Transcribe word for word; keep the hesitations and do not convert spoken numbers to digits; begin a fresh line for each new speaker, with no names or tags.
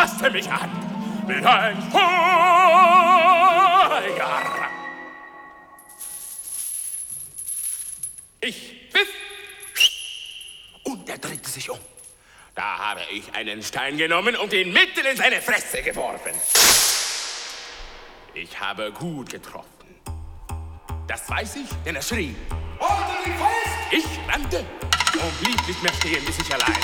fasste mich an, wie ein Feuer. Ich biff, und er drehte sich um. Da habe ich einen Stein genommen und ihn mitten in seine Fresse geworfen. Ich habe gut getroffen. Das weiß ich, denn er schrie. Haltet ihn fest! Ich rannte und blieb nicht mehr stehen, bis ich allein